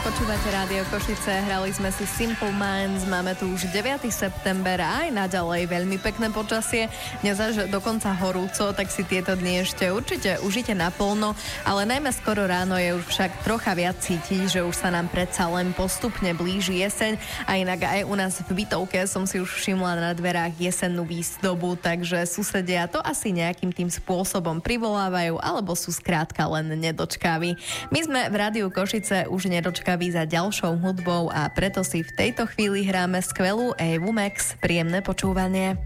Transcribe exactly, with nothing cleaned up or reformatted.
Počúvate Rádio Košice, hrali sme si Simple Minds, máme tu už deviateho september a aj naďalej veľmi pekné počasie. Dnes až dokonca horúco, tak si tieto dni ešte určite užite naplno, ale najmä skoro ráno je už však trocha viac cítiť, že už sa nám predsa len postupne blíži jeseň a inak aj u nás v bytovke som si už všimla na dverách jesennú výzdobu, takže susedia to asi nejakým tým spôsobom privolávajú alebo sú skrátka len nedočkaví. My sme v Rádiu Košice už nedočkaví za ďalšou hudbou a preto si v tejto chvíli hráme skvelú Evu Max. Príjemné počúvanie.